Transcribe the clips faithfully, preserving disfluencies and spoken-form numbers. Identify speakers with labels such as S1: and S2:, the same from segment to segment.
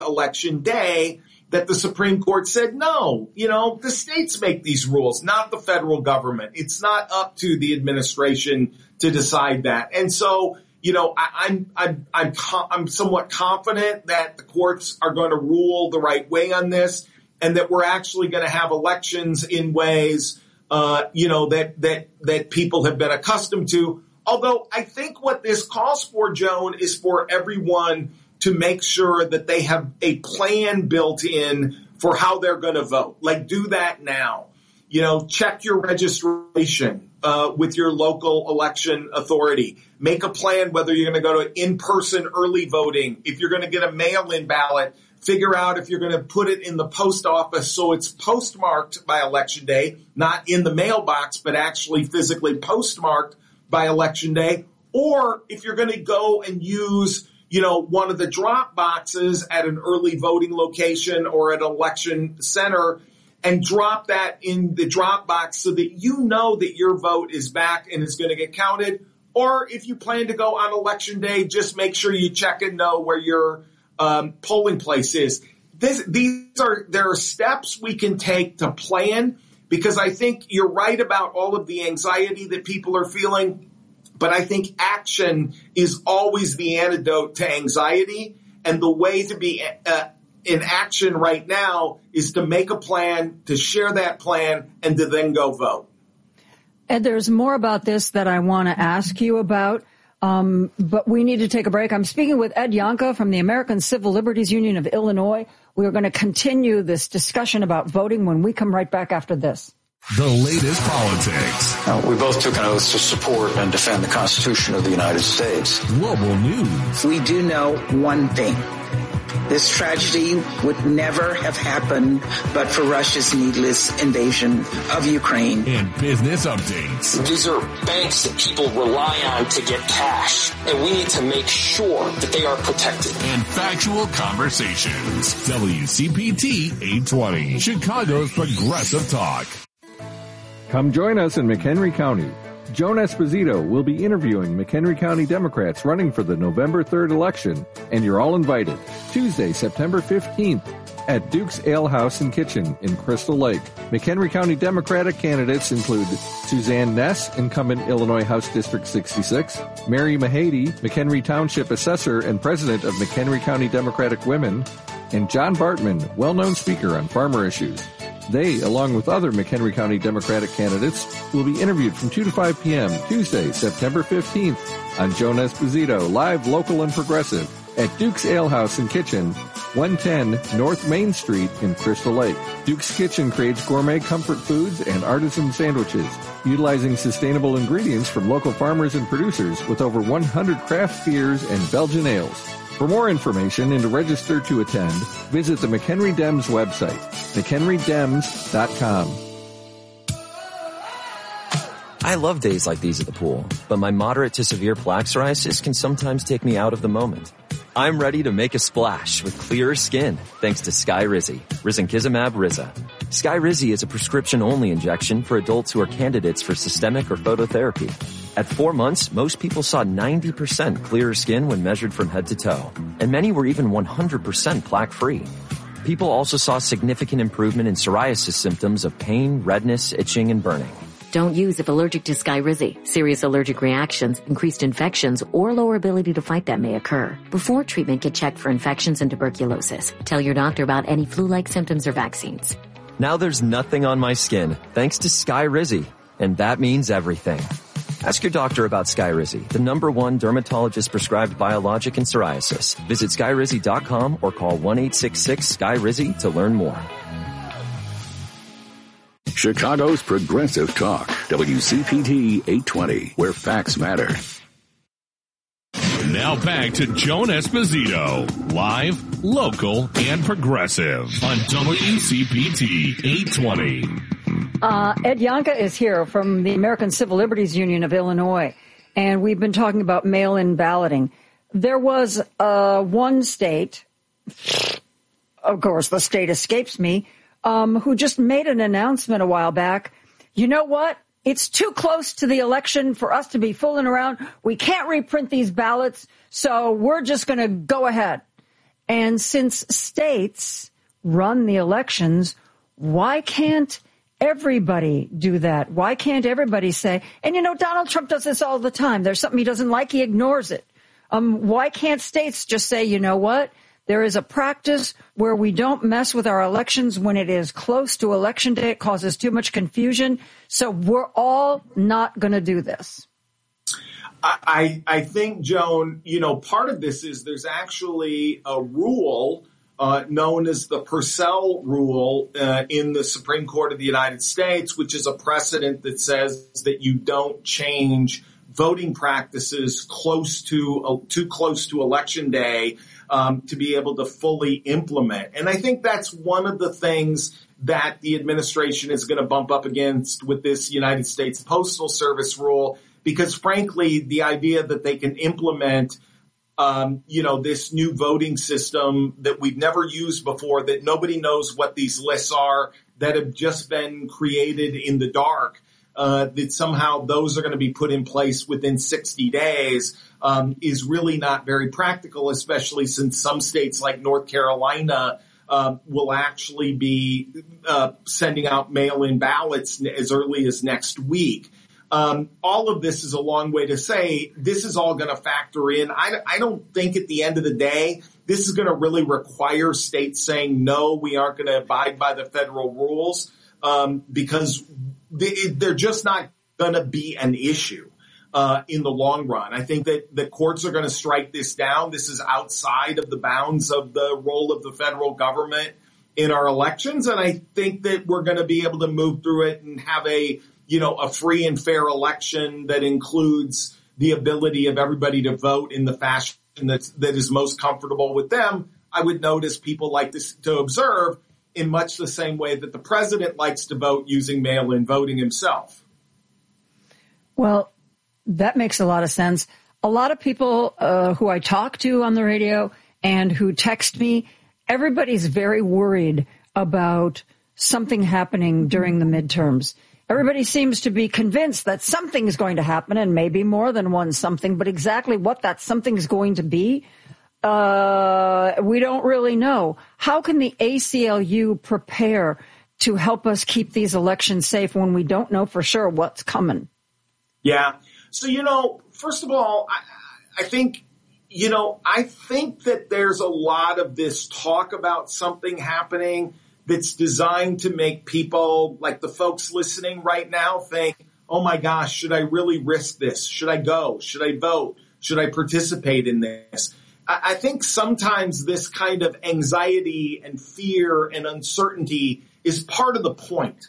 S1: Election Day that the Supreme Court said, no, you know, the states make these rules, not the federal government. It's not up to the administration to decide that. And so, you know, I, I'm, I'm, I'm, I'm somewhat confident that the courts are going to rule the right way on this and that we're actually going to have elections in ways, uh, you know, that, that, that people have been accustomed to. Although I think what this calls for, Joan, is for everyone to make sure that they have a plan built in for how they're going to vote. Like, do that now. You know, check your registration uh, with your local election authority. Make a plan whether you're going to go to in-person early voting. If you're going to get a mail-in ballot, figure out if you're going to put it in the post office so it's postmarked by Election Day, not in the mailbox, but actually physically postmarked by Election Day. Or if you're going to go and use you know, one of the drop boxes at an early voting location or at an election center and drop that in the drop box so that you know that your vote is back and is going to get counted. Or if you plan to go on Election Day, just make sure you check and know where your um, polling place is. This, these are, there are steps we can take to plan because I think you're right about all of the anxiety that people are feeling. But I think action is always the antidote to anxiety. And the way to be uh, in action right now is to make a plan, to share that plan, and to then go vote.
S2: Ed, there's more about this that I want to ask you about, um, but we need to take a break. I'm speaking with Ed Yohnka from the American Civil Liberties Union of Illinois. We are going to continue this discussion about voting when we come right back after this.
S3: The latest politics.
S4: Uh, we both took an oath to support and defend the Constitution of the United States.
S3: Global news.
S5: We do know one thing. This tragedy would never have happened but for Russia's needless invasion of Ukraine.
S3: And business updates.
S6: These are banks that people rely on to get cash, and we need to make sure that they are protected.
S3: And factual conversations. W C P T eight twenty, Chicago's Progressive Talk.
S7: Come join us in McHenry County. Joan Esposito will be interviewing McHenry County Democrats running for the November third election, and you're all invited. Tuesday, September fifteenth at Duke's Ale House and Kitchen in Crystal Lake. McHenry County Democratic candidates include Suzanne Ness, incumbent Illinois House District sixty-six, Mary Mahady, McHenry Township Assessor and President of McHenry County Democratic Women, and John Bartman, well-known speaker on farmer issues. They, along with other McHenry County Democratic candidates, will be interviewed from two to five p.m. Tuesday, September fifteenth on Joan Esposito, live, local, and progressive at Duke's Ale House and Kitchen, one ten North Main Street in Crystal Lake. Duke's Kitchen creates gourmet comfort foods and artisan sandwiches, utilizing sustainable ingredients from local farmers and producers with over one hundred craft beers and Belgian ales. For more information and to register to attend, visit the McHenry Dems website, mchenry dems dot com.
S8: I love days like these at the pool, but my moderate to severe plaque psoriasis can sometimes take me out of the moment. I'm ready to make a splash with clearer skin thanks to Skyrizi, risankizumab Riza. Skyrizi is a prescription-only injection for adults who are candidates for systemic or phototherapy. At four months, most people saw ninety percent clearer skin when measured from head to toe, and many were even one hundred percent plaque-free. People also saw significant improvement in psoriasis symptoms of pain, redness, itching, and burning.
S9: Don't use if allergic to Skyrizi. Serious allergic reactions, increased infections, or lower ability to fight them may occur. Before treatment, get checked for infections and tuberculosis. Tell your doctor about any flu-like symptoms or vaccines.
S8: Now there's nothing on my skin thanks to Skyrizi, and that means everything. Ask your doctor about Skyrizi, the number one dermatologist-prescribed biologic in psoriasis. Visit skyrizi dot com or call one eight six six Sky Rizi to learn more.
S3: Chicago's Progressive Talk, W C P T eight twenty, where facts matter. Now back to Joan Esposito, live, local, and progressive on W C P T eight twenty.
S2: Uh, Ed Yohnka is here from the American Civil Liberties Union of Illinois, and we've been talking about mail-in balloting. There was uh, one state, of course the state escapes me, um, who just made an announcement a while back. You know what? It's too close to the election for us to be fooling around. We can't reprint these ballots, so we're just going to go ahead. And since states run the elections, why can't everybody do that? Why can't everybody say, and you know, Donald Trump does this all the time. There's something he doesn't like, he ignores it. Um, why can't states just say, you know what? There is a practice where we don't mess with our elections when it is close to election day. It causes too much confusion. So we're all not going to do this.
S1: I, I think, Joan, you know, part of this is there's actually a rule uh, known as the Purcell rule uh, in the Supreme Court of the United States, which is a precedent that says that you don't change voting practices close to uh, too close to election day um, to be able to fully implement. And I think that's one of the things that the administration is going to bump up against with this United States Postal Service rule, because frankly, the idea that they can implement Um, you know, this new voting system that we've never used before, that nobody knows what these lists are, that have just been created in the dark, uh, that somehow those are going to be put in place within sixty days, um, is really not very practical, especially since some states like North Carolina uh, will actually be uh, sending out mail-in ballots as early as next week. Um, all of this is a long way to say this is all going to factor in. I, I don't think at the end of the day, this is going to really require states saying, no, we aren't going to abide by the federal rules, um, because they, they're just not going to be an issue, uh, in the long run. I think that the courts are going to strike this down. This is outside of the bounds of the role of the federal government in our elections. And I think that we're going to be able to move through it and have a you know, a free and fair election that includes the ability of everybody to vote in the fashion that, that is most comfortable with them. I would notice people like this to observe in much the same way that the president likes to vote using mail-in voting himself.
S2: Well, that makes a lot of sense. A lot of people uh, who I talk to on the radio and who text me, everybody's very worried about something happening during the midterms. Everybody seems to be convinced that something is going to happen, and maybe more than one something, but exactly what that something is going to be, uh, we don't really know. How can the A C L U prepare to help us keep these elections safe when we don't know for sure what's coming?
S1: Yeah. So, you know, first of all, I, I think, you know, I think that there's a lot of this talk about something happening that's designed to make people like the folks listening right now think, oh my gosh, should I really risk this? Should I go? Should I vote? Should I participate in this? I think sometimes this kind of anxiety and fear and uncertainty is part of the point.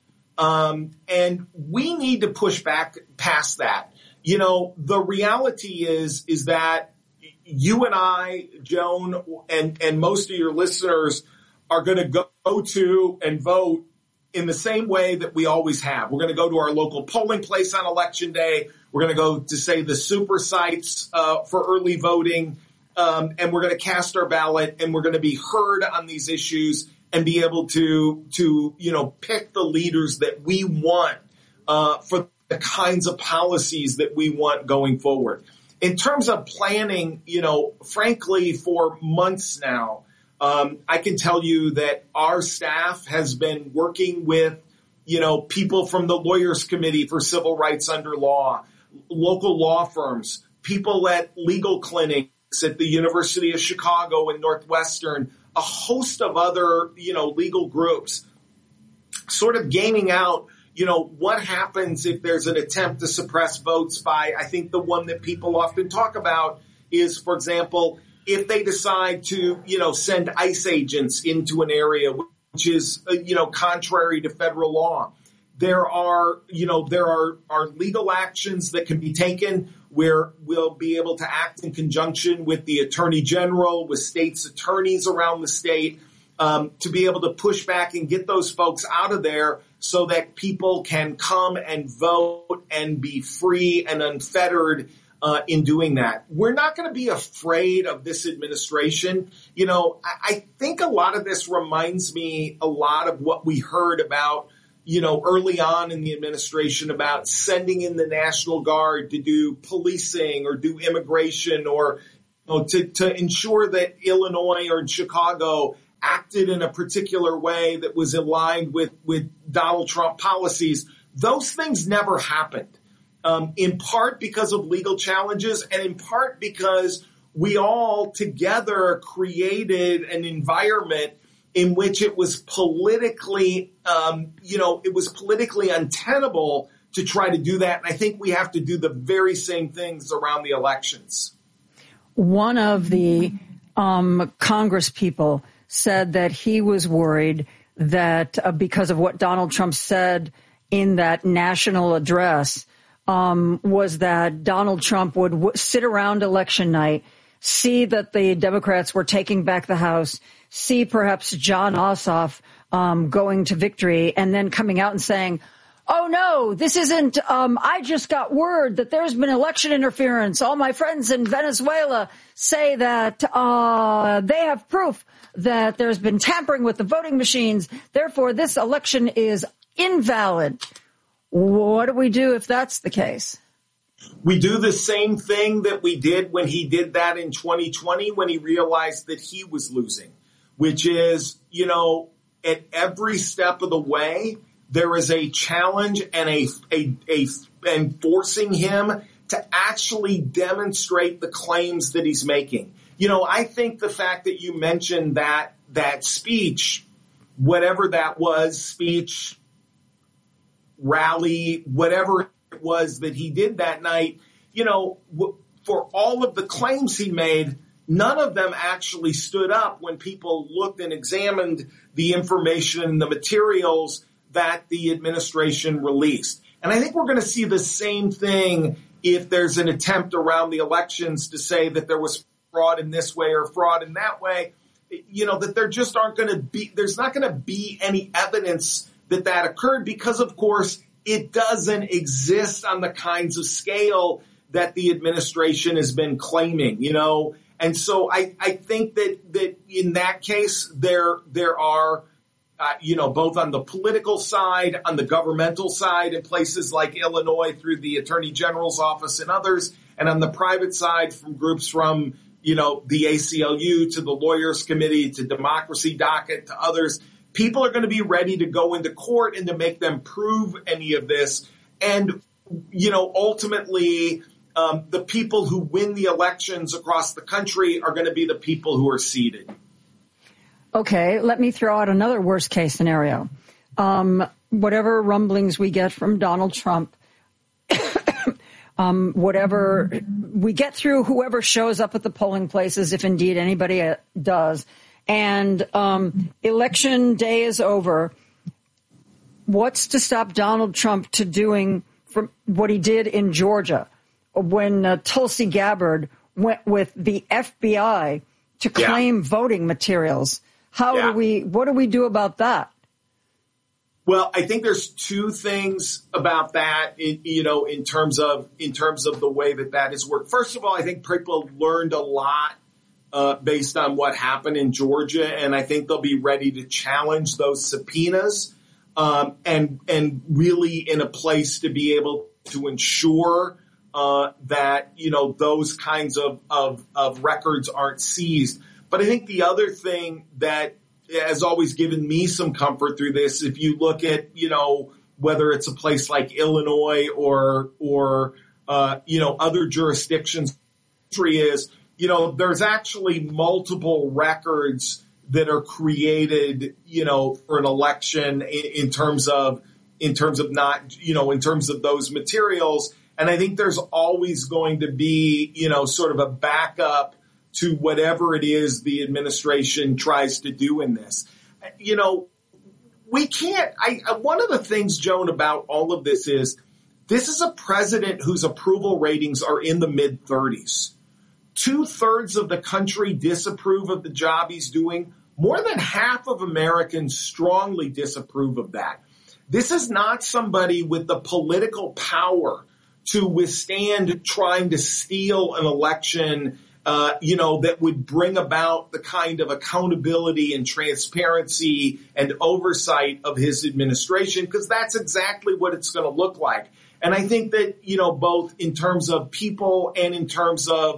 S1: Um, and we need to push back past that. You know, the reality is, is that you and I, Joan, and, and most of your listeners are going to go to and vote in the same way that we always have. We're going to go to our local polling place on election day. We're going to go to, say, the super sites uh, for early voting, um, and we're going to cast our ballot, and we're going to be heard on these issues and be able to, to you know, pick the leaders that we want uh, for the kinds of policies that we want going forward. In terms of planning, you know, frankly, for months now, Um, I can tell you that our staff has been working with, you know, people from the Lawyers Committee for Civil Rights Under Law, local law firms, people at legal clinics at the University of Chicago and Northwestern, a host of other, you know, legal groups, sort of gaming out, you know, what happens if there's an attempt to suppress votes by, I think the one that people often talk about is, for example, if they decide to, you know, send ICE agents into an area which is, uh, you know, contrary to federal law. There are, you know, there are, are legal actions that can be taken where we'll be able to act in conjunction with the attorney general, with states' attorneys around the state, um, to be able to push back and get those folks out of there so that people can come and vote and be free and unfettered Uh, in doing that. We're not going to be afraid of this administration. You know, I, I think a lot of this reminds me a lot of what we heard about, you know, early on in the administration about sending in the National Guard to do policing or do immigration or to, to ensure that Illinois or Chicago acted in a particular way that was aligned with, with Donald Trump policies. Those things never happened, um, in part because of legal challenges and in part because we all together created an environment in which it was politically, um, you know, it was politically untenable to try to do that. And I think we have to do the very same things around the elections.
S2: One of the um, Congress people said that he was worried that uh, because of what Donald Trump said in that national address, um, was that Donald Trump would w- sit around election night, see that the Democrats were taking back the House, see perhaps John Ossoff um, going to victory, and then coming out and saying, oh, no, this isn't, um, I just got word that there's been election interference. All my friends in Venezuela say that uh, they have proof that there's been tampering with the voting machines. Therefore, this election is invalid. What do we do if that's the case?
S1: We do the same thing that we did when he did that in twenty twenty, when he realized that he was losing, which is, you know, at every step of the way, there is a challenge and a, a, a, and forcing him to actually demonstrate the claims that he's making. You know, I think the fact that you mentioned that, that speech, whatever that was, speech, rally, whatever it was that he did that night, you know, for all of the claims he made, none of them actually stood up when people looked and examined the information and the materials that the administration released. And I think we're going to see the same thing if there's an attempt around the elections to say that there was fraud in this way or fraud in that way, you know, that there just aren't going to be, there's not going to be any evidence that that occurred because, of course, it doesn't exist on the kinds of scale that the administration has been claiming, you know. And so I, I think that, that in that case, there, there are, Uh, you know, both on the political side, on the governmental side in places like Illinois through the Attorney General's office and others, and on the private side from groups from, you know, the A C L U to the Lawyers Committee to Democracy Docket to others. People are going to be ready to go into court and to make them prove any of this. And, you know, ultimately, um, the people who win the elections across the country are going to be the people who are seated.
S2: Okay, let me throw out another worst case scenario. Um, whatever rumblings we get from Donald Trump, um, whatever we get through, whoever shows up at the polling places, if indeed anybody uh, does, and um, election day is over, what's to stop Donald Trump to doing from what he did in Georgia when uh, Tulsi Gabbard went with the F B I to claim yeah. voting materials? How yeah. do we, what do we do about that?
S1: Well, I think there's two things about that, in, you know, in terms of, in terms of the way that that has worked. First of all, I think people learned a lot, uh, based on what happened in Georgia. And I think they'll be ready to challenge those subpoenas, um, and, and really in a place to be able to ensure, uh, that, you know, those kinds of, of, of records aren't seized. But I think the other thing that has always given me some comfort through this, if you look at, you know, whether it's a place like Illinois or, or, uh, you know, other jurisdictions, is, you know, there's actually multiple records that are created, you know, for an election in, in terms of, in terms of not, you know, in terms of those materials. And I think there's always going to be, you know, sort of a backup to whatever it is the administration tries to do in this. You know, we can't, I, one of the things, Joan, about all of this is this is a president whose approval ratings are in the mid thirties. Two thirds of the country disapprove of the job he's doing. More than half of Americans strongly disapprove of that. This is not somebody with the political power to withstand trying to steal an election, uh, you know, that would bring about the kind of accountability and transparency and oversight of his administration, because that's exactly what it's going to look like. And I think that, you know, both in terms of people and in terms of,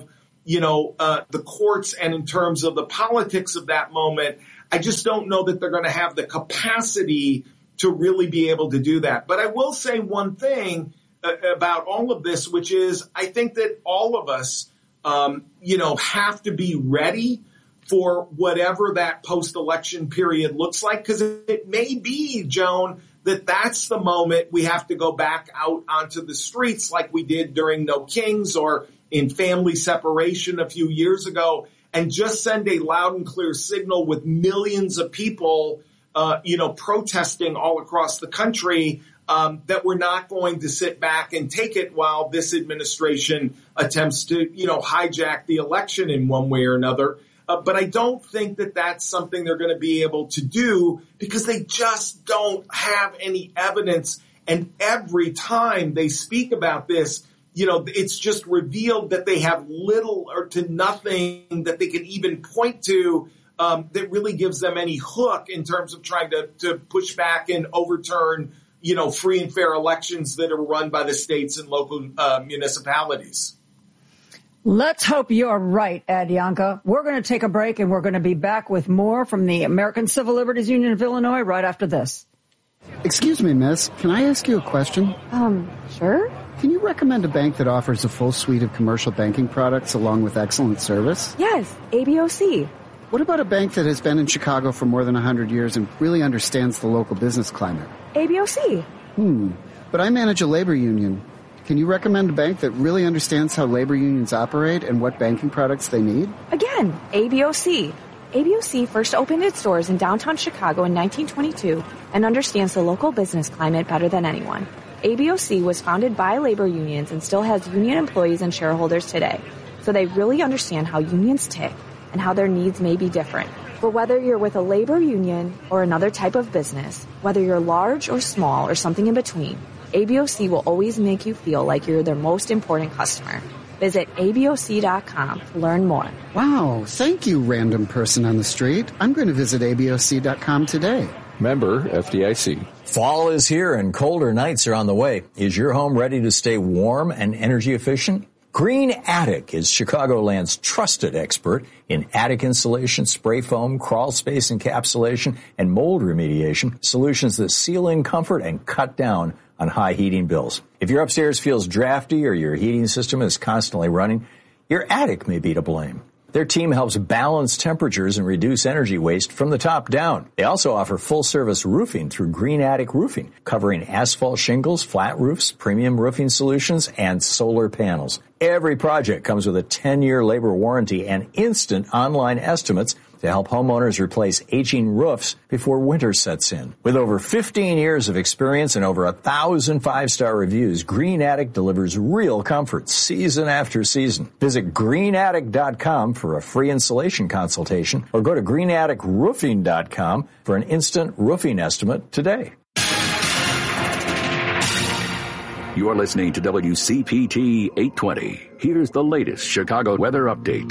S1: you know, uh, the courts and in terms of the politics of that moment, I just don't know that they're going to have the capacity to really be able to do that. But I will say one thing uh, about all of this, which is I think that all of us, um, you know, have to be ready for whatever that post-election period looks like, because it may be, Joan, that that's the moment we have to go back out onto the streets like we did during No Kings or in family separation a few years ago, and just send a loud and clear signal with millions of people, uh, you know, protesting all across the country, um, that we're not going to sit back and take it while this administration attempts to, you know, hijack the election in one way or another. Uh, but I don't think that that's something they're going to be able to do because they just don't have any evidence. And every time they speak about this, you know, it's just revealed that they have little or to nothing that they can even point to um, that really gives them any hook in terms of trying to, to push back and overturn, you know, free and fair elections that are run by the states and local uh, municipalities.
S2: Let's hope you're right, Ed Youngkin. We're going to take a break, and we're going to be back with more from the American Civil Liberties Union of Illinois right after this.
S10: Excuse me, miss. Can I ask you a question?
S11: Um, sure.
S10: Can you recommend a bank that offers a full suite of commercial banking products along with excellent service?
S11: Yes, A B O C.
S10: What about a bank that has been in Chicago for more than one hundred years and really understands the local business climate?
S11: A B O C.
S10: Hmm. But I manage a labor union. Can you recommend a bank that really understands how labor unions operate and what banking products they need?
S11: Again, A B O C. A B O C first opened its doors in downtown Chicago in nineteen twenty-two and understands the local business climate better than anyone. A B O C was founded by labor unions and still has union employees and shareholders today. So they really understand how unions tick and how their needs may be different. But whether you're with a labor union or another type of business, whether you're large or small or something in between, A B O C will always make you feel like you're their most important customer. Visit A B O C dot com to learn more.
S10: Wow, thank you, random person on the street. I'm going to visit A B O C dot com today.
S7: Member F D I C.
S12: Fall is here and colder nights are on the way. Is your home ready to stay warm and energy efficient? Green Attic is Chicagoland's trusted expert in attic insulation, spray foam, crawl space encapsulation, and mold remediation, solutions that seal in comfort and cut down on high heating bills. If your upstairs feels drafty or your heating system is constantly running, your attic may be to blame. Their team helps balance temperatures and reduce energy waste from the top down. They also offer full-service roofing through Green Attic Roofing, covering asphalt shingles, flat roofs, premium roofing solutions, and solar panels. Every project comes with a ten-year labor warranty and instant online estimates to help homeowners replace aging roofs before winter sets in. With over fifteen years of experience and over a thousand five-star reviews, Green Attic delivers real comfort season after season. Visit green attic dot com for a free installation consultation or go to green attic roofing dot com for an instant roofing estimate today.
S13: You're listening to W C P T eight twenty. Here's the latest Chicago weather update.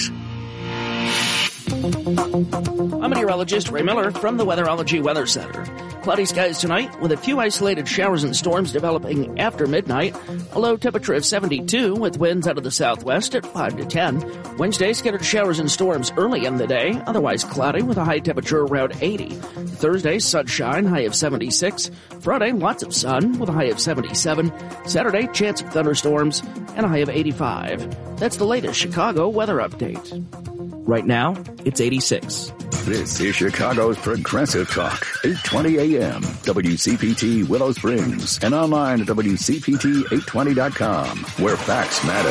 S14: I'm meteorologist Ray Miller from the Weatherology Weather Center. Cloudy skies tonight with a few isolated showers and storms developing after midnight. A low temperature of seventy-two with winds out of the southwest at five to ten. Wednesday, scattered showers and storms early in the day, otherwise cloudy with a high temperature around eighty. Thursday, sunshine, high of seventy-six. Friday, lots of sun with a high of seventy-seven. Saturday, chance of thunderstorms and a high of eighty-five. That's the latest Chicago weather update. Right now, it's eighty-six.
S13: This is Chicago's Progressive Talk, eight twenty a m, W C P T Willow Springs, and online at W C P T eight twenty dot com, where facts matter.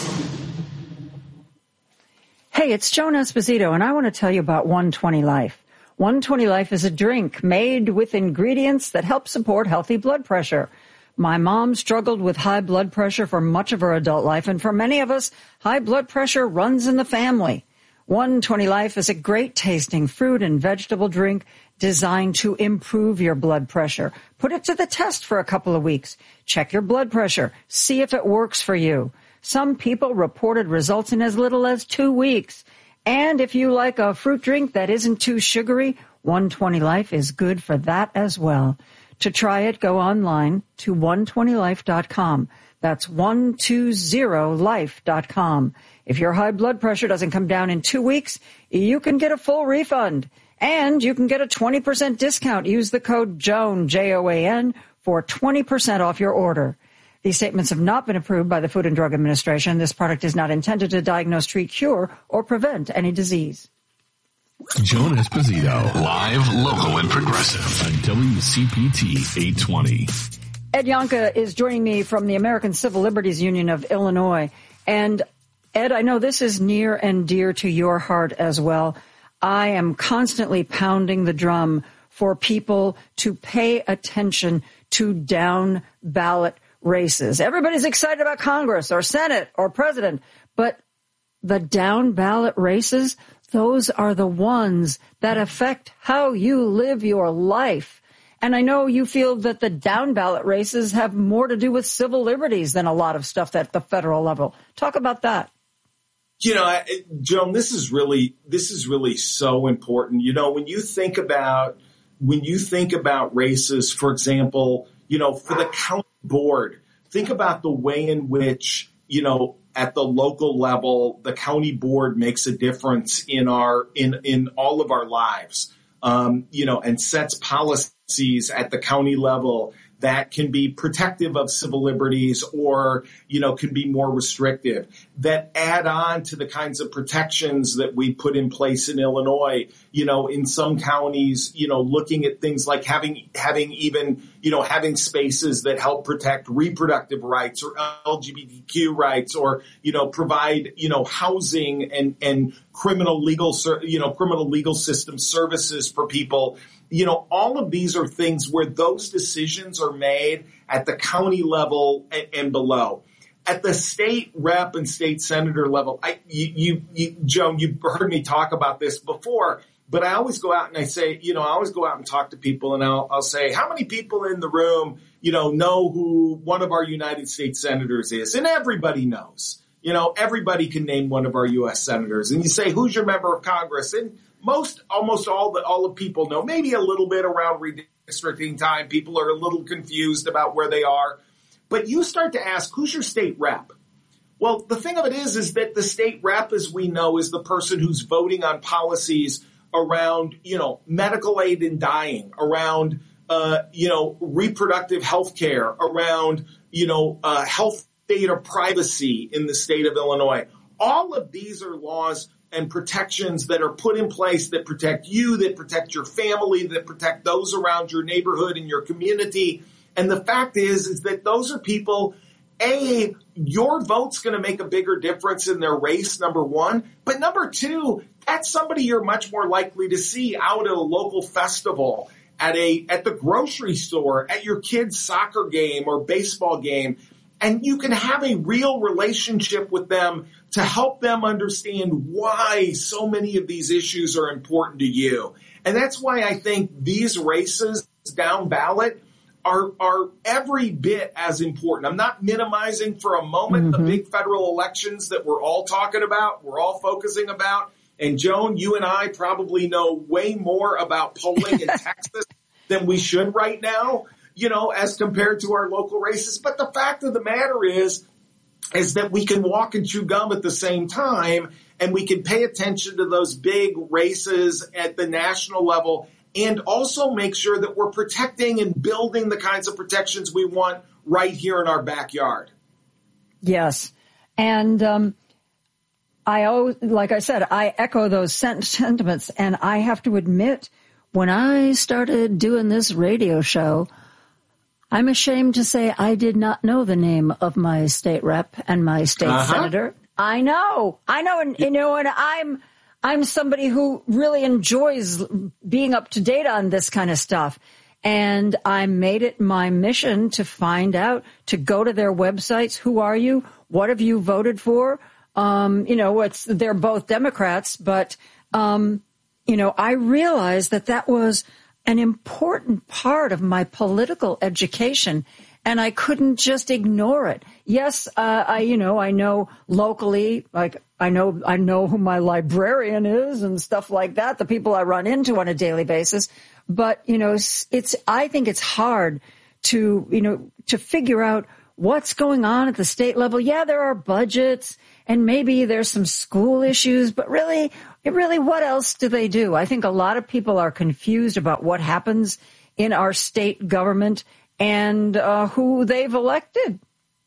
S2: Hey, it's Joan Esposito, and I want to tell you about one twenty Life. one twenty Life is a drink made with ingredients that help support healthy blood pressure. My mom struggled with high blood pressure for much of her adult life, and for many of us, high blood pressure runs in the family. one twenty Life is a great-tasting fruit and vegetable drink designed to improve your blood pressure. Put it to the test for a couple of weeks. Check your blood pressure. See if it works for you. Some people reported results in as little as two weeks. And if you like a fruit drink that isn't too sugary, one twenty Life is good for that as well. To try it, go online to one twenty life dot com. That's one twenty life dot com. If your high blood pressure doesn't come down in two weeks, you can get a full refund. And you can get a twenty percent discount. Use the code JOAN, J O A N, for twenty percent off your order. These statements have not been approved by the Food and Drug Administration. This product is not intended to diagnose, treat, cure, or prevent any disease.
S3: Joan Esposito, live, local, and progressive on W C P T eight twenty.
S2: Ed Youngkin is joining me from the American Civil Liberties Union of Illinois. And Ed, I know this is near and dear to your heart as well. I am constantly pounding the drum for people to pay attention to down ballot races. Everybody's excited about Congress or Senate or president, but the down ballot races, those are the ones that affect how you live your life. And I know you feel that the down ballot races have more to do with civil liberties than a lot of stuff at the federal level. Talk about that.
S1: You know, I, Joan, this is really, this is really so important. You know, when you think about, when you think about races, for example, you know, for the county board, think about the way in which, you know, at the local level, the county board makes a difference in our, in, in all of our lives, um, you know, and sets policies at the county level that can be protective of civil liberties or, you know, can be more restrictive, that add on to the kinds of protections that we put in place in Illinois, you know, in some counties, you know, looking at things like having, having even, you know, having spaces that help protect reproductive rights or L G B T Q rights or, you know, provide, you know, housing and, and criminal legal, you know, criminal legal system services for people. You know, all of these are things where those decisions are made at the county level and, and below. At the state rep and state senator level, I, you, you, you, Joan, you've heard me talk about this before, but I always go out and I say, you know, I always go out and talk to people and I'll, I'll say, how many people in the room, you know, know who one of our United States senators is? And everybody knows. You know, everybody can name one of our U S senators. And you say, who's your member of Congress? And most, almost all the, all the people know, maybe a little bit around redistricting time. People are a little confused about where they are. But you start to ask, who's your state rep? Well, the thing of it is, is that the state rep, as we know, is the person who's voting on policies around, you know, medical aid in dying, around, uh, you know, reproductive health care, around, you know, uh, health data privacy in the state of Illinois. All of these are laws and protections that are put in place that protect you, that protect your family, that protect those around your neighborhood and your community. And the fact is, is that those are people, A, your vote's going to make a bigger difference in their race, number one. But number two, that's somebody you're much more likely to see out at a local festival, at a, at the grocery store, at your kid's soccer game or baseball game. And you can have a real relationship with them to help them understand why so many of these issues are important to you. And that's why I think these races down ballot are, are every bit as important. I'm not minimizing for a moment mm-hmm. the big federal elections that we're all talking about, we're all focusing about. And Joan, you and I probably know way more about polling in Texas than we should right now, you know, as compared to our local races. But the fact of the matter is, is that we can walk and chew gum at the same time, and we can pay attention to those big races at the national level and also make sure that we're protecting and building the kinds of protections we want right here in our backyard.
S2: Yes. And um, I, like I said, I echo those sentiments, and I have to admit, when I started doing this radio show, I'm ashamed to say I did not know the name of my state rep and my state uh-huh. senator. I know, I know, and you know, and I'm, I'm somebody who really enjoys being up to date on this kind of stuff. And I made it my mission to find out, to go to their websites. Who are you? What have you voted for? Um, you know, it's, they're both Democrats, but, um, you know, I realized that that was an important part of my political education. and I couldn't just ignore it. Yes, uh, I, you know, I know locally, like I know, I know who my librarian is and stuff like that, the people I run into on a daily basis. But, you know, it's, I think it's hard to, you know, to figure out what's going on at the state level. Yeah, there are budgets and maybe there's some school issues, but really, really, what else do they do? I think a lot of people are confused about what happens in our state government and uh, who they've elected.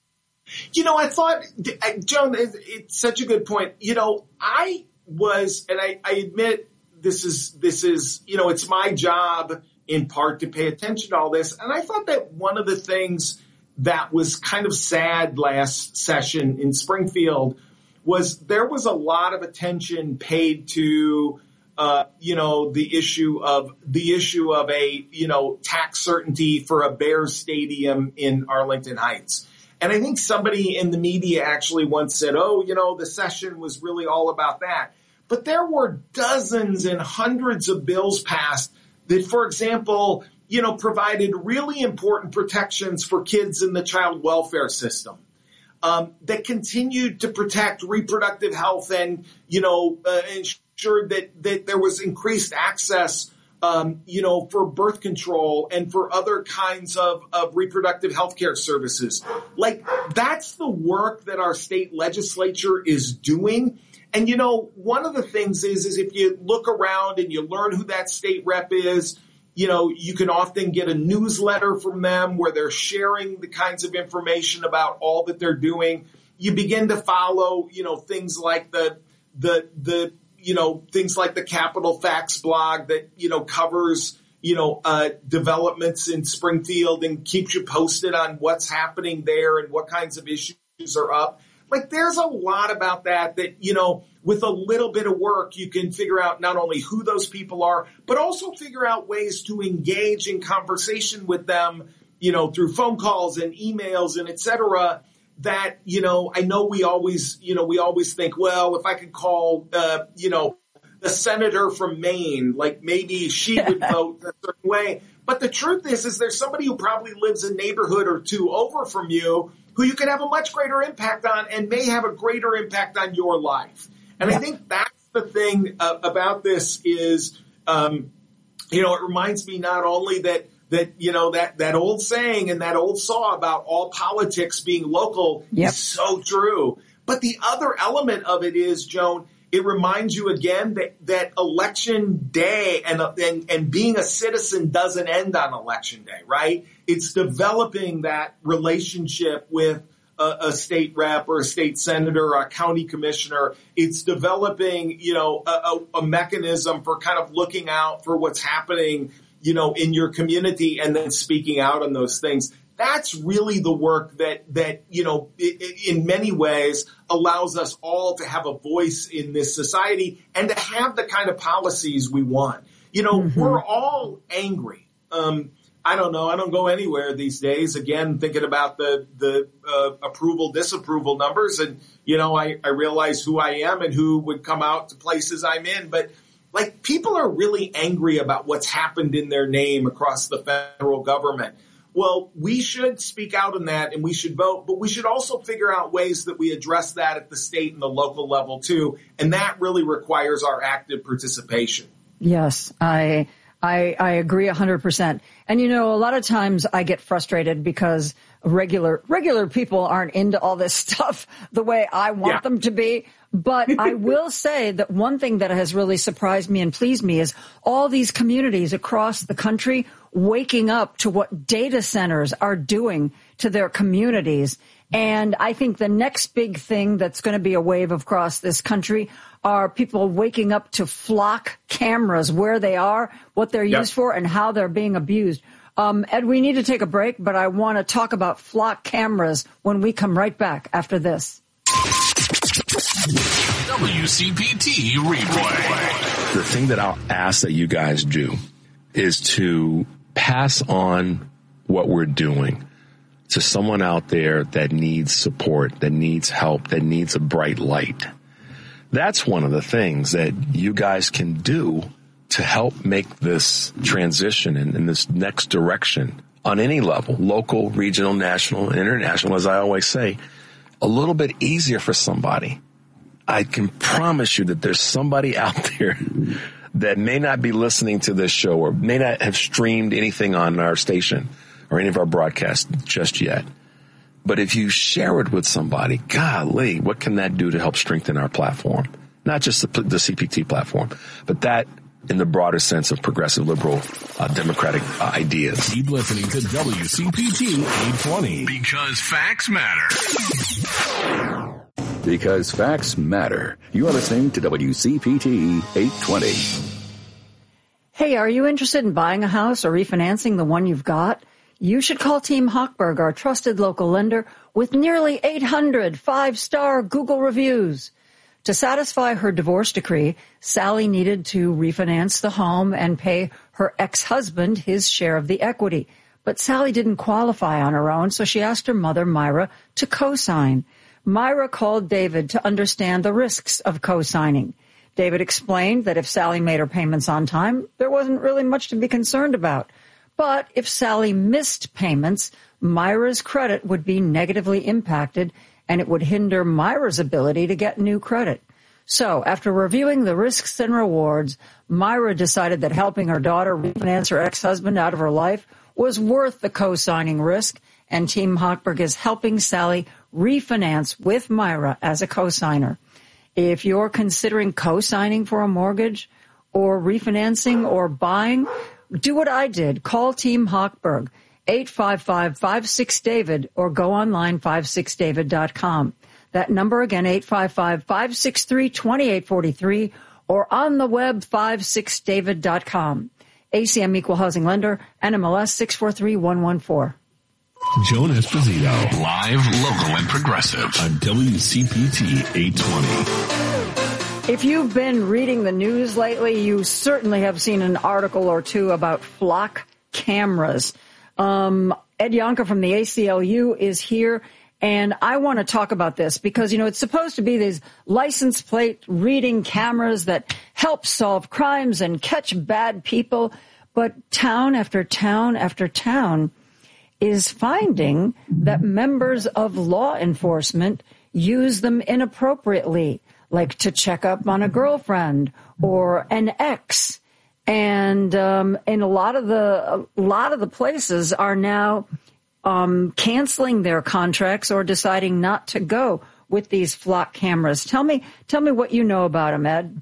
S1: You know, I thought, Joan, it's such a good point. You know, I was, and I, I admit this is, this is, you know, it's my job in part to pay attention to all this. And I thought that one of the things that was kind of sad last session in Springfield was there was a lot of attention paid to, uh, you know, the issue of the issue of a, you know, tax certainty for a Bears stadium in Arlington Heights. And I think somebody in the media actually once said, oh, you know, the session was really all about that. But there were dozens and hundreds of bills passed that, for example, you know, provided really important protections for kids in the child welfare system, um, that continued to protect reproductive health and, you know, uh, ensured that, that there was increased access, um, you know, for birth control and for other kinds of, of reproductive health care services. Like, that's the work that our state legislature is doing. And, you know, one of the things is, is if you look around and you learn who that state rep is, you know, you can often get a newsletter from them where they're sharing the kinds of information about all that they're doing. You begin to follow, you know, things like the, the, the, you know, things like the Capitol Facts blog that, you know, covers, you know, uh, developments in Springfield and keeps you posted on what's happening there and what kinds of issues are up. Like, there's a lot about that that, you know, with a little bit of work, you can figure out not only who those people are, but also figure out ways to engage in conversation with them, you know, through phone calls and emails and et cetera, that, you know, I know we always, you know, we always think, well, if I could call, uh, you know, the senator from Maine, like maybe she would vote a certain way. But the truth is, is there's somebody who probably lives a neighborhood or two over from you who you can have a much greater impact on and may have a greater impact on your life. And yeah. I think that's the thing uh, about this is, um, you know, it reminds me not only that, that, you know, that, that old saying and that old saw about all politics being local yep. is so true. But the other element of it is, Joan, it reminds you again that, that election day and, and, and being a citizen doesn't end on election day, right? It's developing that relationship with a, a state rep or a state senator or a county commissioner. It's developing, you know, a, a, a mechanism for kind of looking out for what's happening, you know, in your community and then speaking out on those things. That's really the work that, that, you know, in many ways allows us all to have a voice in this society and to have the kind of policies we want. You know, mm-hmm. we're all angry. Um, I don't know. I don't go anywhere these days. Again, thinking about the, the, uh, approval, disapproval numbers. And, you know, I, I realize who I am and who would come out to places I'm in. But like, people are really angry about what's happened in their name across the federal government. Well, we should speak out on that and we should vote, but we should also figure out ways that we address that at the state and the local level too. And that really requires our active participation.
S2: Yes, I, I, I agree a hundred percent. And you know, a lot of times I get frustrated because regular, regular people aren't into all this stuff the way I want yeah. them to be. But I will say that one thing that has really surprised me and pleased me is all these communities across the country waking up to what data centers are doing to their communities. And I think the next big thing that's going to be a wave across this country are people waking up to flock cameras, where they are, what they're yep. used for, and how they're being abused. Um, Ed, we need to take a break, but I want to talk about flock cameras when we come right back after this.
S3: W C P T Replay.
S15: The thing that I'll ask that you guys do is to pass on what we're doing to someone out there that needs support, that needs help, that needs a bright light. That's one of the things that you guys can do to help make this transition and, and this next direction on any level, local, regional, national, international, as I always say, a little bit easier for somebody. I can promise you that there's somebody out there that may not be listening to this show or may not have streamed anything on our station or any of our broadcasts just yet. But if you share it with somebody, golly, what can that do to help strengthen our platform? Not just the, the C P T platform, but that in the broader sense of progressive, liberal, uh, democratic uh, ideas.
S3: Keep listening to W C P T eight twenty because facts matter.
S13: Because facts matter. You are listening to W C P T eight twenty.
S2: Hey, are you interested in buying a house or refinancing the one you've got? You should call Team Hochberg, our trusted local lender, with nearly eight hundred five-star Google reviews. To satisfy her divorce decree, Sally needed to refinance the home and pay her ex-husband his share of the equity. But Sally didn't qualify on her own, so she asked her mother, Myra, to co-sign. Myra called David to understand the risks of co-signing. David explained that if Sally made her payments on time, there wasn't really much to be concerned about. But if Sally missed payments, Myra's credit would be negatively impacted, and it would hinder Myra's ability to get new credit. So, after reviewing the risks and rewards, Myra decided that helping her daughter refinance her ex-husband out of her life was worth the co-signing risk, and Team Hochberg is helping Sally refinance with Myra as a co-signer. If you're considering co-signing for a mortgage or refinancing or buying, do what I did. Call Team Hochberg, eight five five, five six, David, or go online, five six david dot com. That number again, eight five five, five six three, two eight four three, or on the web, five six david dot com. A C M Equal Housing Lender, N M L S six four three one one four.
S3: Joan Esposito, live, local, and progressive on W C P T eight twenty.
S2: If you've been reading the news lately, you certainly have seen an article or two about flock cameras. Um, Ed Yonka from the A C L U is here, and I want to talk about this because, you know, it's supposed to be these license plate reading cameras that help solve crimes and catch bad people, but town after town after town is finding that members of law enforcement use them inappropriately, like to check up on a girlfriend or an ex. And um, in a lot of the a lot of the places are now um, canceling their contracts or deciding not to go with these flock cameras. Tell me, tell me what you know about them, Ed.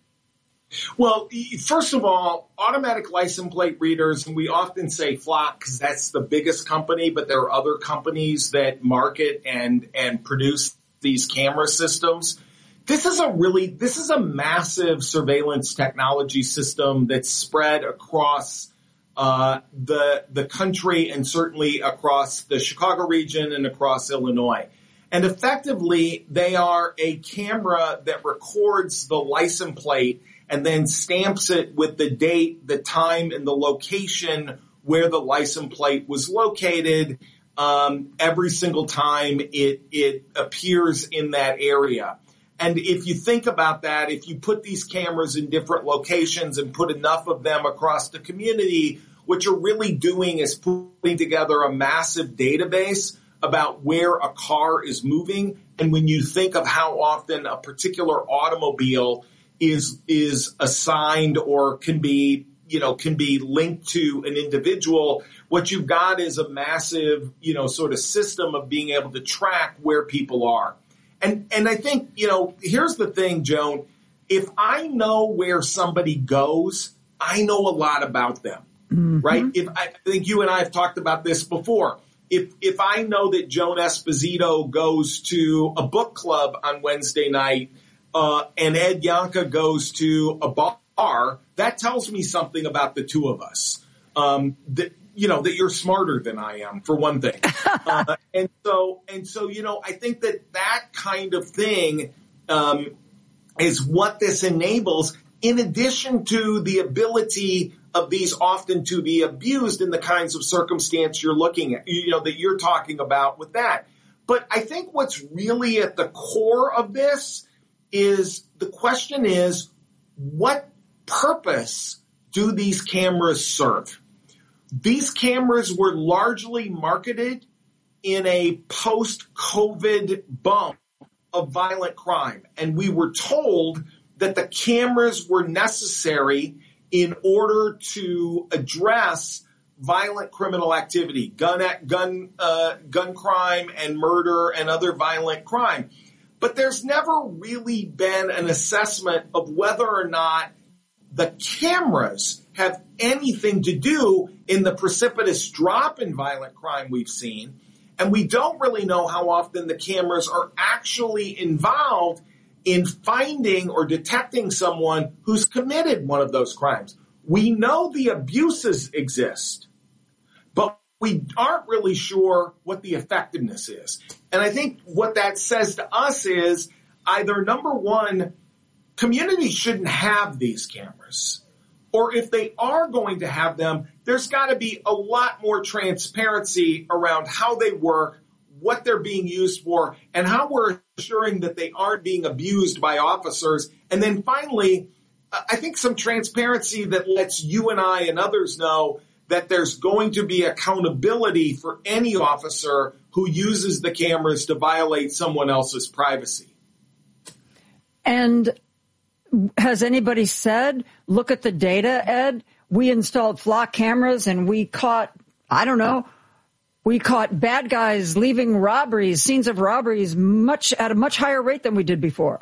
S1: Well, first of all, automatic license plate readers, and we often say flock because that's the biggest company, but there are other companies that market and and produce these camera systems. This is a really, this is a massive surveillance technology system that's spread across uh, the the country and certainly across the Chicago region and across Illinois. And effectively, they are a camera that records the license plate and then stamps it with the date, the time, and the location where the license plate was located um, every single time it it appears in that area. And if you think about that, if you put these cameras in different locations and put enough of them across the community, what you're really doing is putting together a massive database about where a car is moving. And when you think of how often a particular automobile is is assigned or can be, you know, can be linked to an individual, what you've got is a massive, you know, sort of system of being able to track where people are. And and I think, you know, here's the thing, Joan. If I know where somebody goes, I know a lot about them, mm-hmm. right? If I, I think you and I have talked about this before. If if I know that Joan Esposito goes to a book club on Wednesday night uh, and Ed Yonka goes to a bar, that tells me something about the two of us. Um, that you know that you're smarter than I am, for one thing. uh, and so and so, you know, I think that that kind of thing um, is what this enables. In addition to the ability of these often to be abused in the kinds of circumstance you're looking at, you know, that you're talking about with that. But I think what's really at the core of this is the question is, what purpose do these cameras serve? these cameras were largely marketed in a post-COVID bump of violent crime. And we were told that the cameras were necessary in order to address violent criminal activity, gun, gun, uh, gun crime and murder and other violent crime. But there's never really been an assessment of whether or not the cameras have anything to do in the precipitous drop in violent crime we've seen. And we don't really know how often the cameras are actually involved in finding or detecting someone who's committed one of those crimes. We know the abuses exist, but we aren't really sure what the effectiveness is. And I think what that says to us is either, number one, communities shouldn't have these cameras. Or if they are going to have them, there's got to be a lot more transparency around how they work, what they're being used for, and how we're assuring that they aren't being abused by officers. And then finally, I think some transparency that lets you and I and others know that there's going to be accountability for any officer who uses the cameras to violate someone else's privacy.
S2: And has anybody said, look at the data, Ed? We installed flock cameras and we caught, I don't know, we caught bad guys leaving robberies, scenes of robberies much at a much higher rate than we did before.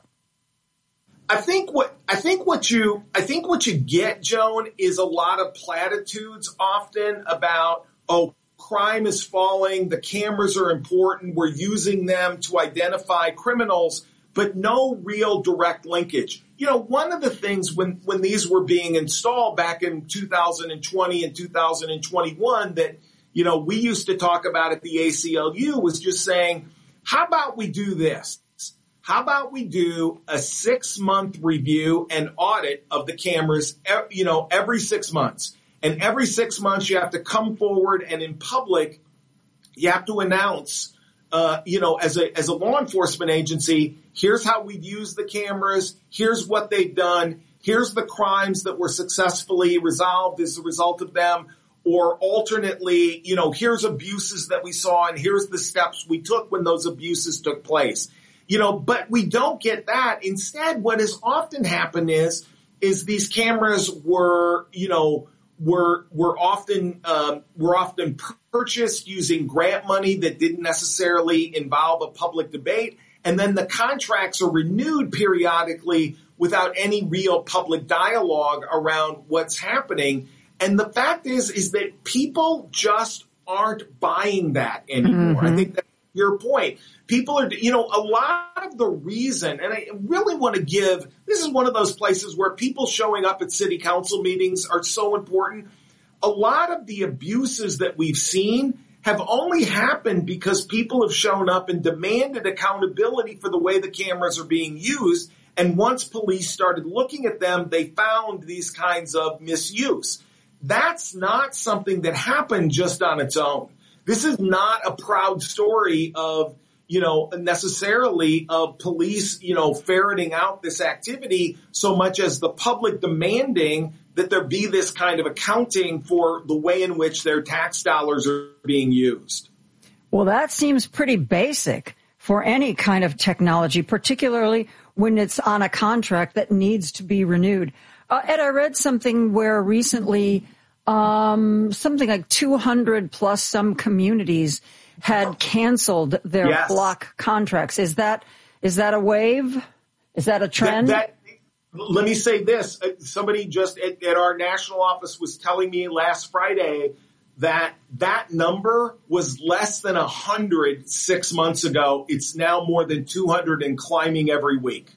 S1: I think what I think what you I think what you get, Joan, is a lot of platitudes often about, oh, crime is falling, the cameras are important, we're using them to identify criminals, but no real direct linkage. You know, one of the things when, when these were being installed back in two thousand twenty and two thousand twenty-one that, you know, we used to talk about at the A C L U was just saying, how about we do this? How about we do a six-month review and audit of the cameras, you know, every six months. And every six months you have to come forward and in public, you have to announce, uh, you know, as a as a law enforcement agency, here's how we've used the cameras, here's what they've done, here's the crimes that were successfully resolved as a result of them, or alternately, you know, here's abuses that we saw and here's the steps we took when those abuses took place. You know, but we don't get that. Instead, what has often happened is, is these cameras were, you know, were, were often, um, were often purchased using grant money that didn't necessarily involve a public debate. And then the contracts are renewed periodically without any real public dialogue around what's happening. And the fact is, is that people just aren't buying that anymore. Mm-hmm. I think that's your point. People are, you know, a lot of the reason, and I really want to give, this is one of those places where people showing up at city council meetings are so important. A lot of the abuses that we've seen have only happened because people have shown up and demanded accountability for the way the cameras are being used. And once police started looking at them, they found these kinds of misuse. That's not something that happened just on its own. This is not a proud story of, you know, necessarily of police, you know, ferreting out this activity so much as the public demanding that there be this kind of accounting for the way in which their tax dollars are being used.
S2: Well, that seems pretty basic for any kind of technology, particularly when it's on a contract that needs to be renewed. Uh, Ed, I read something where recently um, something like two hundred plus some communities had canceled their yes. block contracts. Is that is that a wave? Is that a trend?
S1: That, that, let me say this. Somebody just at, at our national office was telling me last Friday that that number was less than one hundred six months ago. It's now more than two hundred and climbing every week.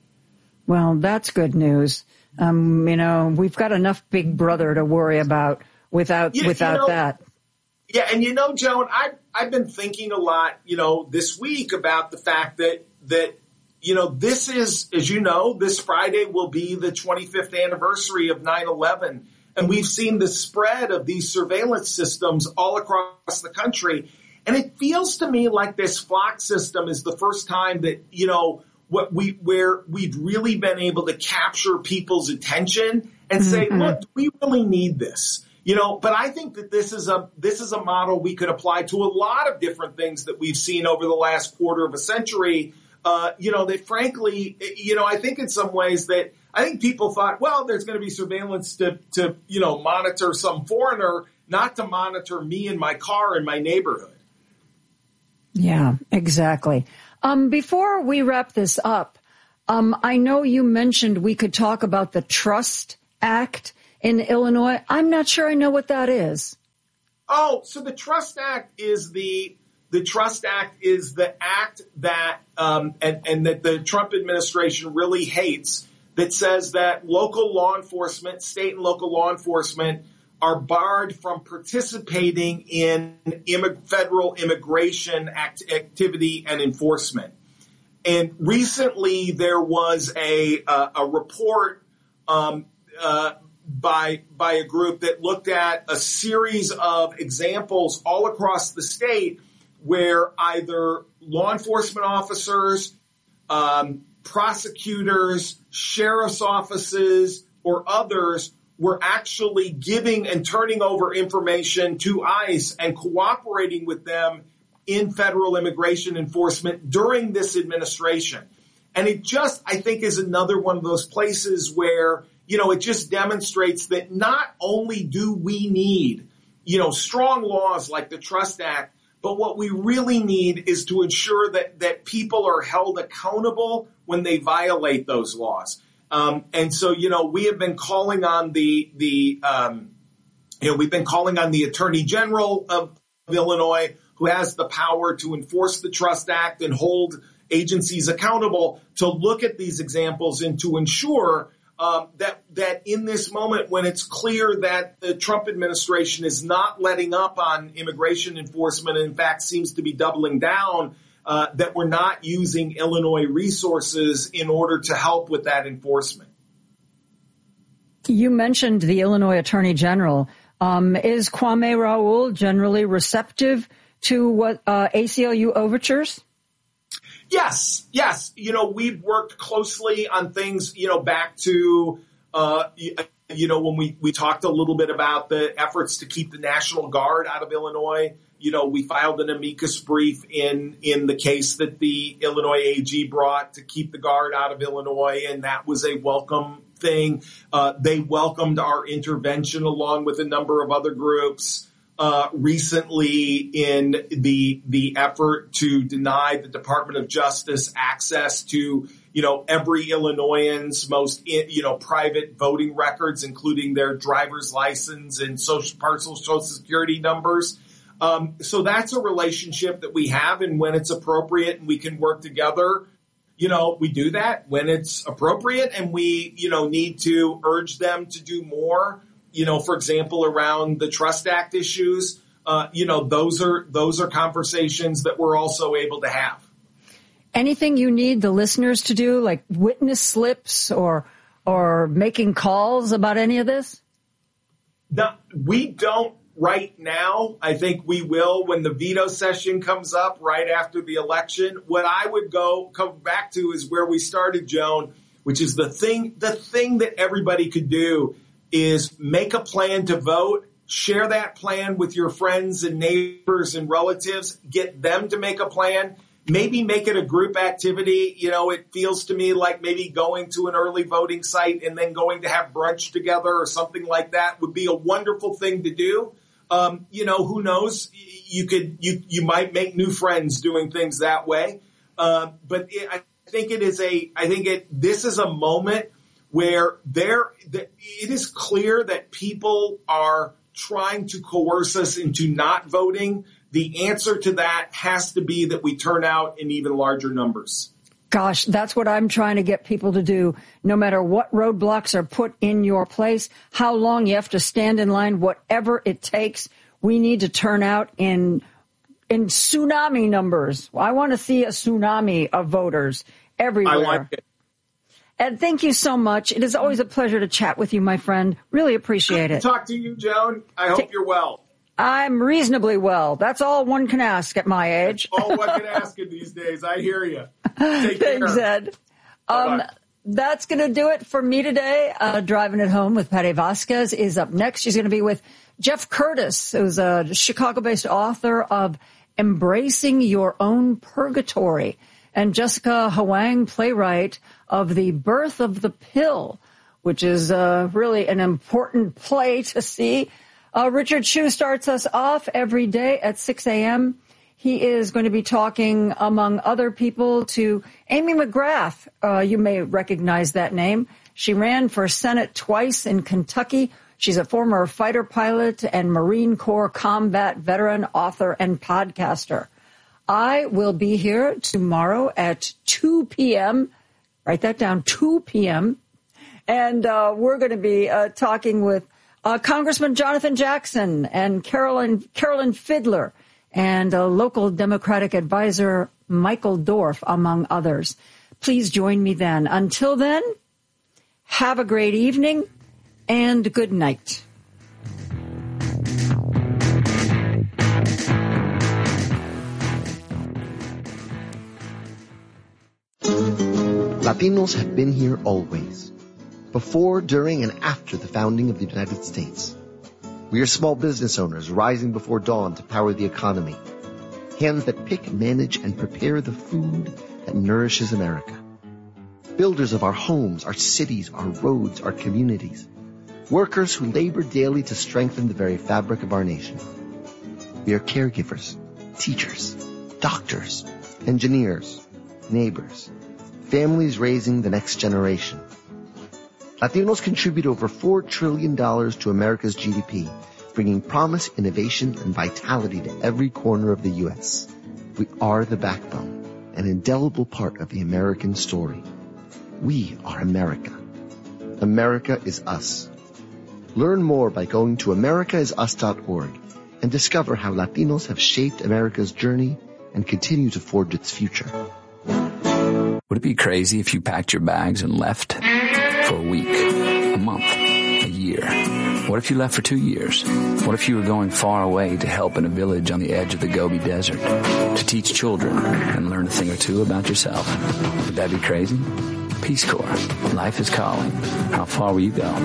S2: Well, that's good news. Um, you know, we've got enough Big Brother to worry about without yeah, without you know, that.
S1: Yeah, and you know, Joan, I've, I've been thinking a lot, you know, this week about the fact that, that, you know, this is, as you know, this Friday will be the twenty-fifth anniversary of nine eleven. And we've seen the spread of these surveillance systems all across the country. And it feels to me like this Flock system is the first time that, you know, what we, where we've really been able to capture people's attention and say, mm-hmm. look, do we really need this? You know, but I think that this is a this is a model we could apply to a lot of different things that we've seen over the last quarter of a century. Uh, you know, that frankly, you know, I think in some ways that I think people thought, well, there's going to be surveillance to, to, you know, monitor some foreigner, not to monitor me and my car in my neighborhood.
S2: Yeah, exactly. Um, before we wrap this up, um, I know you mentioned we could talk about the Trust Act in Illinois. I'm not sure I know what that is.
S1: Oh, so the Trust Act is the The Trust Act is the act that, um, and, and that the Trump administration really hates, that says that local law enforcement, state and local law enforcement, are barred from participating in immig- federal immigration act- activity and enforcement. And recently there was a uh, a report um, uh, by by a group that looked at a series of examples all across the state where either law enforcement officers, um, prosecutors, sheriff's offices, or others were actually giving and turning over information to ICE and cooperating with them in federal immigration enforcement during this administration. And it just, I think, is another one of those places where, you know, it just demonstrates that not only do we need, you know, strong laws like the Trust Act, but what we really need is to ensure that, that people are held accountable when they violate those laws. Um, and so, you know, we have been calling on the, the, um, you know, we've been calling on the Attorney General of Illinois, who has the power to enforce the Trust Act and hold agencies accountable, to look at these examples and to ensure Um, that that in this moment when it's clear that the Trump administration is not letting up on immigration enforcement and in fact seems to be doubling down, uh, that we're not using Illinois resources in order to help with that enforcement.
S2: You mentioned the Illinois Attorney General. Um, is Kwame Raoul generally receptive to what uh, A C L U overtures?
S1: Yes, yes. You know, we've worked closely on things, you know, back to, uh, you know, when we, we talked a little bit about the efforts to keep the National Guard out of Illinois. You know, we filed an amicus brief in, in the case that the Illinois A G brought to keep the Guard out of Illinois, and that was a welcome thing. Uh, they welcomed our intervention along with a number of other groups. Uh, recently in the, the effort to deny the Department of Justice access to, you know, every Illinoisan's most, you know, private voting records, including their driver's license and social, personal social security numbers. Um, so that's a relationship that we have, and when it's appropriate and we can work together, you know, we do that when it's appropriate, and we, you know, need to urge them to do more. You know, for example, around the Trust Act issues, uh, you know, those are those are conversations that we're also able to have.
S2: Anything you need the listeners to do, like witness slips or or making calls about any of this?
S1: No, we don't right now. I think we will when the veto session comes up right after the election. What I would go come back to is where we started, Joan, which is the thing the thing that everybody could do is make a plan to vote, share that plan with your friends and neighbors and relatives, get them to make a plan, maybe make it a group activity. You know, it feels to me like maybe going to an early voting site and then going to have brunch together or something like that would be a wonderful thing to do. Um, you know, who knows? You could, you, you might make new friends doing things that way. Uh, but it, I think it is a, I think it, this is a moment where there, it is clear that people are trying to coerce us into not voting. The answer to that has to be that we turn out in even larger numbers.
S2: Gosh, that's what I'm trying to get people to do. No matter what roadblocks are put in your place, how long you have to stand in line, whatever it takes, we need to turn out in in tsunami numbers. I want to see a tsunami of voters everywhere.
S1: I like it.
S2: Ed, thank you so much. It is always a pleasure to chat with you, my friend. Really appreciate
S1: Good
S2: it.
S1: to talk to you, Joan. I hope you're well.
S2: I'm reasonably well. That's all one can ask at my age.
S1: All one can ask in these days. I hear you. Take
S2: Thanks,
S1: care.
S2: Ed. Um, that's going to do it for me today. Uh, Driving It Home with Patty Vasquez is up next. She's going to be with Jeff Curtis, who's a Chicago-based author of Embracing Your Own Purgatory, and Jessica Hwang, playwright of The Birth of the Pill, which is uh, really an important play to see. Uh, Richard Hsu starts us off every day at six a.m. He is going to be talking, among other people, to Amy McGrath. Uh, you may recognize that name. She ran for Senate twice in Kentucky. She's a former fighter pilot and Marine Corps combat veteran, author, and podcaster. I will be here tomorrow at two p.m. Write that down, two p.m. And uh, we're going to be uh, talking with uh, Congressman Jonathan Jackson and Carolyn, Carolyn Fiddler, and a local Democratic advisor, Michael Dorf, among others. Please join me then. Until then, have a great evening and good night.
S16: Latinos have been here always, before, during, and after the founding of the United States. We are small business owners rising before dawn to power the economy. Hands that pick, manage, and prepare the food that nourishes America. Builders of our homes, our cities, our roads, our communities. Workers who labor daily to strengthen the very fabric of our nation. We are caregivers, teachers, doctors, engineers, neighbors, families raising the next generation. Latinos contribute over four trillion dollars to America's G D P, bringing promise, innovation, and vitality to every corner of the U S. We are the backbone, an indelible part of the American story. We are America. America is us. Learn more by going to america is us dot org and discover how Latinos have shaped America's journey and continue to forge its future.
S17: Would it be crazy if you packed your bags and left for a week, a month, a year? What if you left for two years? What if you were going far away to help in a village on the edge of the Gobi Desert, to teach children and learn a thing or two about yourself? Would that be crazy? Peace Corps. Life is calling. How far will you go?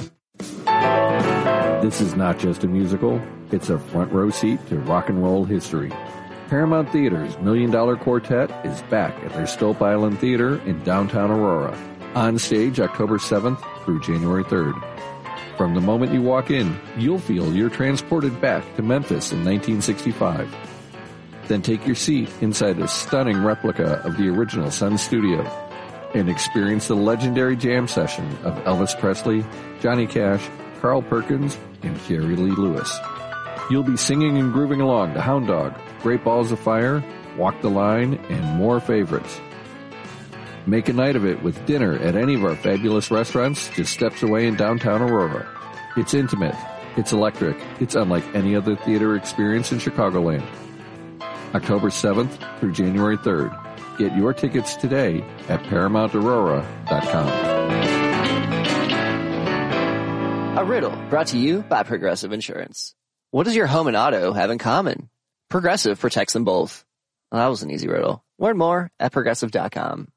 S7: This is not just a musical, it's a front row seat to rock and roll history. Paramount Theater's Million Dollar Quartet is back at their Stope Island Theater in downtown Aurora. On stage October seventh through January third. From the moment you walk in, you'll feel you're transported back to Memphis in nineteen sixty-five. Then take your seat inside a stunning replica of the original Sun Studio and experience the legendary jam session of Elvis Presley, Johnny Cash, Carl Perkins, and Jerry Lee Lewis. You'll be singing and grooving along to Hound Dog, Great Balls of Fire, Walk the Line, and more favorites. Make a night of it with dinner at any of our fabulous restaurants just steps away in downtown Aurora. It's intimate, it's electric, it's unlike any other theater experience in Chicagoland. October seventh through January third. Get your tickets today at paramount aurora dot com.
S18: A riddle brought to you by Progressive Insurance. What does your home and auto have in common? Progressive protects them both. Well, that was an easy riddle. Learn more at progressive dot com.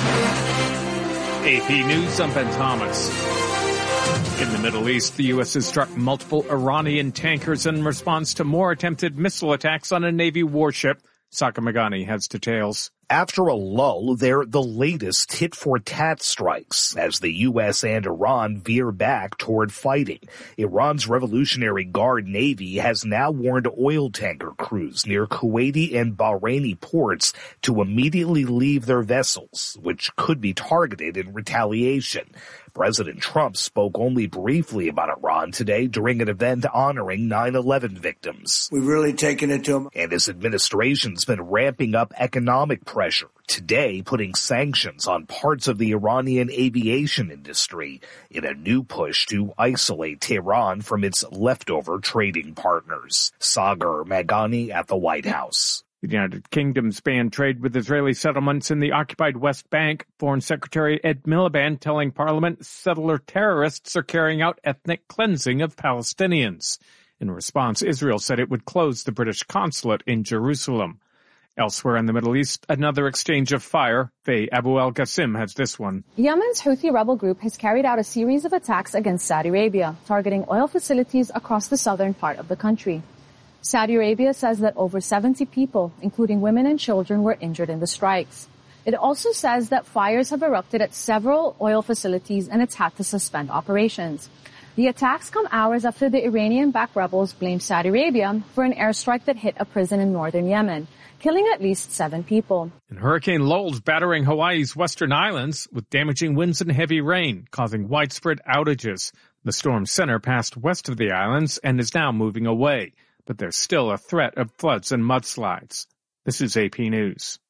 S19: A P News, I'm Ben Thomas. In the Middle East, the U S has struck multiple Iranian tankers in response to more attempted missile attacks on a Navy warship. Saka Magani has details.
S20: After a lull, they're the latest tit-for-tat strikes as the U S and Iran veer back toward fighting. Iran's Revolutionary Guard Navy has now warned oil tanker crews near Kuwaiti and Bahraini ports to immediately leave their vessels, which could be targeted in retaliation. President Trump spoke only briefly about Iran today during an event honoring nine eleven victims.
S21: We've really taken it to him.
S20: And his administration's been ramping up economic pressure, today putting sanctions on parts of the Iranian aviation industry in a new push to isolate Tehran from its leftover trading partners. Sagar Magani at the White House.
S19: The United Kingdom's banned trade with Israeli settlements in the occupied West Bank. Foreign Secretary Ed Miliband telling Parliament settler terrorists are carrying out ethnic cleansing of Palestinians. In response, Israel said it would close the British consulate in Jerusalem. Elsewhere in the Middle East, another exchange of fire. Faye Abu al-Qasim has this one.
S21: Yemen's Houthi rebel group has carried out a series of attacks against Saudi Arabia, targeting oil facilities across the southern part of the country. Saudi Arabia says that over seventy people, including women and children, were injured in the strikes. It also says that fires have erupted at several oil facilities and it's had to suspend operations. The attacks come hours after the Iranian-backed rebels blamed Saudi Arabia for an airstrike that hit a prison in northern Yemen, killing at least seven people.
S19: And Hurricane Lowell's battering Hawaii's western islands with damaging winds and heavy rain, causing widespread outages. The storm's center passed west of the islands and is now moving away, but there's still a threat of floods and mudslides. This is A P News.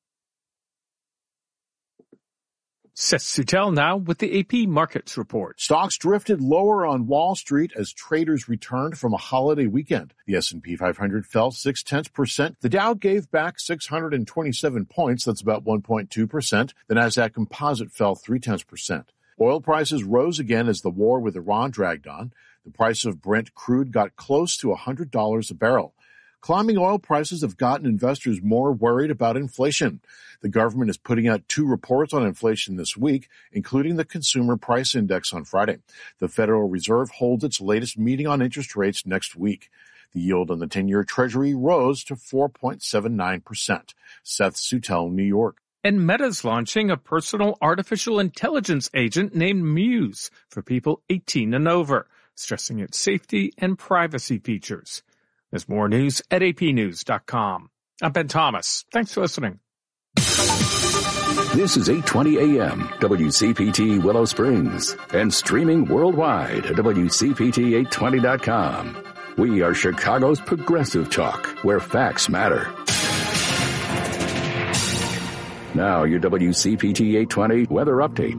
S19: Seth Sutel now with the A P Markets Report.
S22: Stocks drifted lower on Wall Street as traders returned from a holiday weekend. The S and P five hundred fell six tenths percent. The Dow gave back six hundred twenty-seven points. That's about one point two percent. The Nasdaq Composite fell three tenths percent. Oil prices rose again as the war with Iran dragged on. The price of Brent crude got close to one hundred dollars a barrel. Climbing oil prices have gotten investors more worried about inflation. The government is putting out two reports on inflation this week, including the Consumer Price Index on Friday. The Federal Reserve holds its latest meeting on interest rates next week. The yield on the ten-year Treasury rose to four point seven nine percent. Seth Sutel, New York.
S19: And Meta's launching a personal artificial intelligence agent named Muse for people eighteen and over, stressing its safety and privacy features. There's more news at A P news dot com. I'm Ben Thomas. Thanks for listening.
S13: This is eight twenty A M, W C P T Willow Springs, and streaming worldwide at W C P T eight twenty dot com. We are Chicago's progressive talk, where facts matter. Now, your W C P T eight twenty weather update.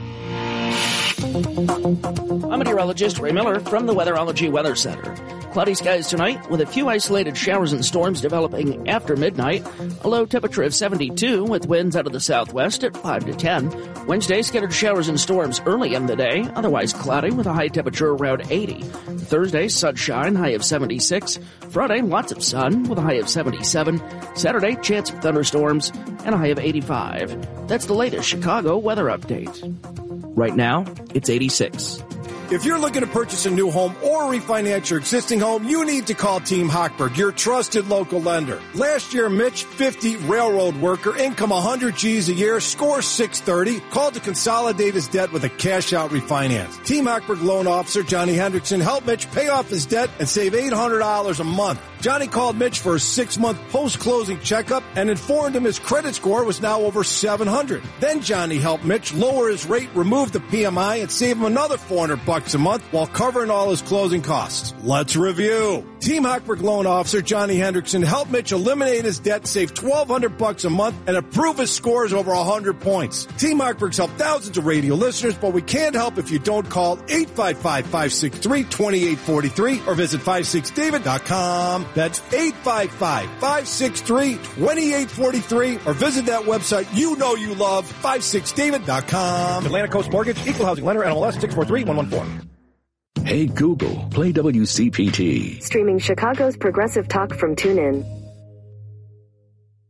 S14: I'm meteorologist Ray Miller from the Weatherology Weather Center. Cloudy skies tonight with a few isolated showers and storms developing after midnight. A low temperature of seventy-two with winds out of the southwest at five to ten. Wednesday, scattered showers and storms early in the day, otherwise cloudy with a high temperature around eighty. Thursday, sunshine, high of seventy-six. Friday, lots of sun with a high of seventy-seven. Saturday, chance of thunderstorms and a high of eighty-five. That's the latest Chicago weather update. Right now, it's eighty-six.
S23: If you're looking to purchase a new home or refinance your existing home, you need to call Team Hochberg, your trusted local lender. Last year, Mitch, fifty, railroad worker, income one hundred G's a year, score six thirty, called to consolidate his debt with a cash-out refinance. Team Hochberg loan officer Johnny Hendrickson helped Mitch pay off his debt and save eight hundred dollars a month. Johnny called Mitch for a six-month post-closing checkup and informed him his credit score was now over seven hundred. Then Johnny helped Mitch lower his rate, remove the P M I, and save him another four hundred bucks a month while covering all his closing costs. Let's review. Team Hochberg loan officer Johnny Hendrickson helped Mitch eliminate his debt, save twelve hundred bucks a month, and improve his scores over one hundred points. Team Hochberg's helped thousands of radio listeners, but we can't help if you don't call eight five five, five six three, two eight four three or visit five six david dot com. That's eight five five, five six three, two eight four three or visit that website you know you love, five six david dot com.
S20: Atlantic Coast Mortgage, Equal Housing Lender, N M L S six four three one one four.
S13: Hey Google, play W C P T.
S24: Streaming Chicago's progressive talk from TuneIn.